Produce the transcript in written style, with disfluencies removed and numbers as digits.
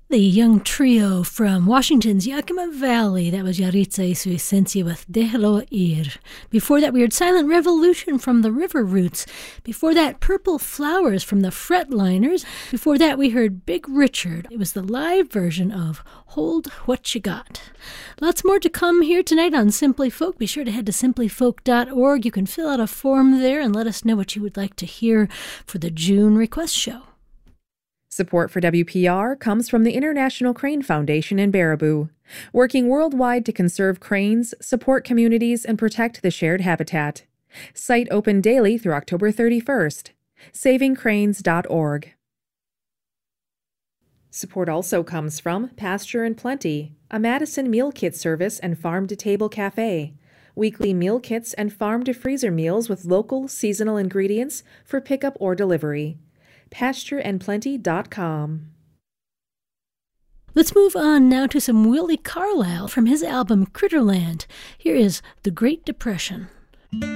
The young trio from Washington's Yakima Valley, that was Yaritza y su esencia with Déjalo Ir. Before that, we heard Silent Revolution from the River Roots. Before that, Purple Flowers from the Fretliners. Before that, we heard Big Richard. It was the live version of Hold What You Got. Lots more to come here tonight on Simply Folk. Be sure to head to simplyfolk.org. You can fill out a form there and let us know what you would like to hear for the June request show. Support for WPR comes from the International Crane Foundation in Baraboo, working worldwide to conserve cranes, support communities, and protect the shared habitat. Site open daily through October 31st. SavingCranes.org. Support also comes from Pasture and Plenty, a Madison meal kit service and farm-to-table cafe. Weekly meal kits and farm-to-freezer meals with local, seasonal ingredients for pickup or delivery. PastureandPlenty.com. Let's move on now to some Willie Carlisle from his album Critterland. Here is The Great Depression.